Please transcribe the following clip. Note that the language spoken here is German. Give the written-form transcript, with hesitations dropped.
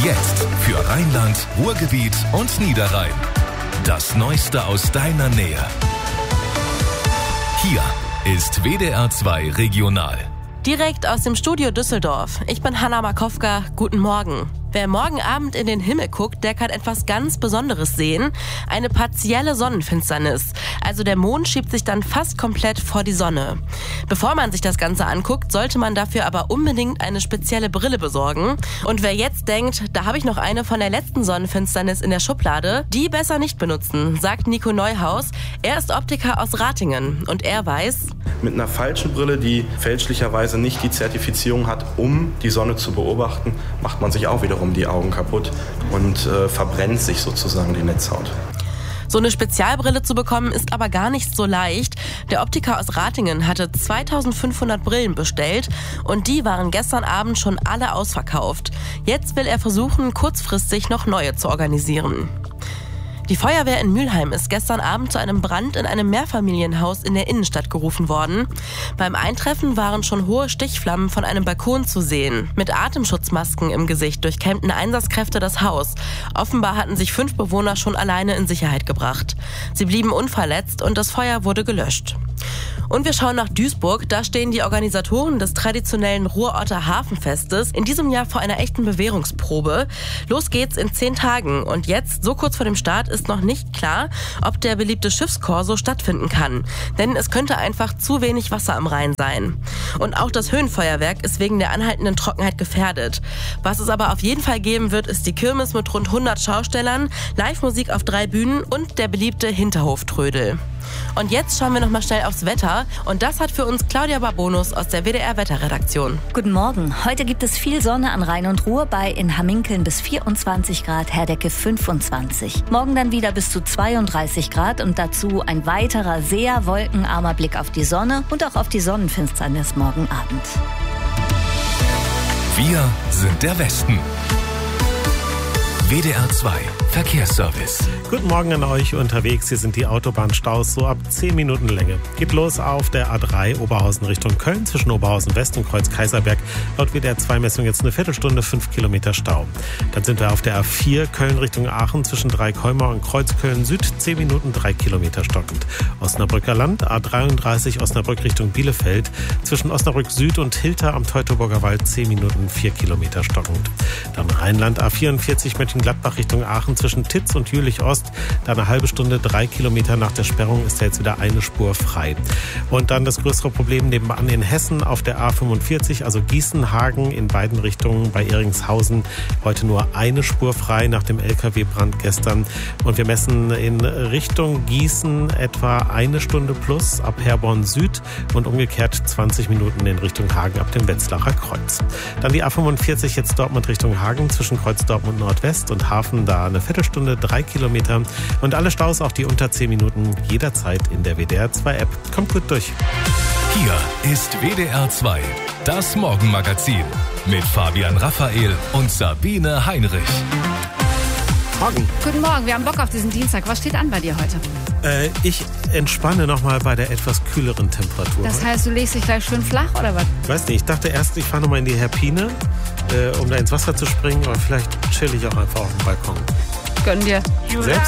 Jetzt für Rheinland, Ruhrgebiet und Niederrhein. Das Neueste aus deiner Nähe. Hier ist WDR 2 Regional. Direkt aus dem Studio Düsseldorf. Ich bin Hanna Markowka. Guten Morgen. Wer morgen Abend in den Himmel guckt, der kann etwas ganz Besonderes sehen. Eine partielle Sonnenfinsternis. Also der Mond schiebt sich dann fast komplett vor die Sonne. Bevor man sich das Ganze anguckt, sollte man dafür aber unbedingt eine spezielle Brille besorgen. Und wer jetzt denkt, da habe ich noch eine von der letzten Sonnenfinsternis in der Schublade, die besser nicht benutzen, sagt Nico Neuhaus. Er ist Optiker aus Ratingen und er weiß: Mit einer falschen Brille, die fälschlicherweise nicht die Zertifizierung hat, um die Sonne zu beobachten, macht man sich auch wiederum die Augen kaputt und verbrennt sich sozusagen die Netzhaut. So eine Spezialbrille zu bekommen ist aber gar nicht so leicht. Der Optiker aus Ratingen hatte 2500 Brillen bestellt und die waren gestern Abend schon alle ausverkauft. Jetzt will er versuchen, kurzfristig noch neue zu organisieren. Die Feuerwehr in Mülheim ist gestern Abend zu einem Brand in einem Mehrfamilienhaus in der Innenstadt gerufen worden. Beim Eintreffen waren schon hohe Stichflammen von einem Balkon zu sehen. Mit Atemschutzmasken im Gesicht durchkämmten Einsatzkräfte das Haus. Offenbar hatten sich 5 Bewohner schon alleine in Sicherheit gebracht. Sie blieben unverletzt und das Feuer wurde gelöscht. Und wir schauen nach Duisburg. Da stehen die Organisatoren des traditionellen Ruhrorter Hafenfestes in diesem Jahr vor einer echten Bewährungsprobe. Los geht's in 10 Tagen. Und jetzt, so kurz vor dem Start, ist noch nicht klar, ob der beliebte Schiffskorso stattfinden kann. Denn es könnte einfach zu wenig Wasser am Rhein sein. Und auch das Höhenfeuerwerk ist wegen der anhaltenden Trockenheit gefährdet. Was es aber auf jeden Fall geben wird, ist die Kirmes mit rund 100 Schaustellern, Live-Musik auf 3 Bühnen und der beliebte Hinterhoftrödel. Und jetzt schauen wir noch mal schnell aufs Wetter. Und das hat für uns Claudia Barbonus aus der WDR-Wetterredaktion. Guten Morgen. Heute gibt es viel Sonne an Rhein und Ruhr, bei in Hamminkeln bis 24 Grad, Herdecke 25. Morgen dann wieder bis zu 32 Grad und dazu ein weiterer, sehr wolkenarmer Blick auf die Sonne und auch auf die Sonnenfinsternis morgen Abend. Wir sind der Westen. WDR 2 Verkehrsservice. Guten Morgen an euch unterwegs. Hier sind die Autobahnstaus so ab 10 Minuten Länge. Geht los auf der A3 Oberhausen Richtung Köln zwischen Oberhausen West und Kreuz Kaiserberg. Laut WDR 2 Messung jetzt eine Viertelstunde, 5 Kilometer Stau. Dann sind wir auf der A4 Köln Richtung Aachen zwischen Dreikäumer und Kreuzköln Süd 10 Minuten, 3 Kilometer stockend. Osnabrücker Land A33 Osnabrück Richtung Bielefeld zwischen Osnabrück Süd und Hilter am Teutoburger Wald 10 Minuten, 4 Kilometer stockend. Dann Rheinland A44 Mönchengladbach Richtung Aachen zwischen Titz und Jülich-Ost. Da eine halbe Stunde, 3 Kilometer nach der Sperrung ist da jetzt wieder eine Spur frei. Und dann das größere Problem nebenan in Hessen auf der A45, also Gießen-Hagen in beiden Richtungen bei Ehringshausen. Heute nur eine Spur frei nach dem LKW-Brand gestern. Und wir messen in Richtung Gießen etwa eine Stunde plus ab Herborn Süd und umgekehrt 20 Minuten in Richtung Hagen ab dem Wetzlacher Kreuz. Dann die A45 jetzt Dortmund Richtung Hagen zwischen Kreuz Dortmund Nordwest und Hafen, da eine Viertelstunde, 3 Kilometer und alle Staus, auch die unter 10 Minuten, jederzeit in der WDR 2 App. Kommt gut durch. Hier ist WDR 2, das Morgenmagazin mit Fabian Raphael und Sabine Heinrich. Morgen. Guten Morgen, wir haben Bock auf diesen Dienstag. Was steht an bei dir heute? Ich entspanne nochmal bei der etwas kühleren Temperatur. Das heißt, du legst dich gleich schön flach oder was? Ich weiß nicht, ich dachte erst, ich fahre nochmal in die Herpine, um da ins Wasser zu springen, aber vielleicht chill ich auch einfach auf dem Balkon. Gönn dir. Selbst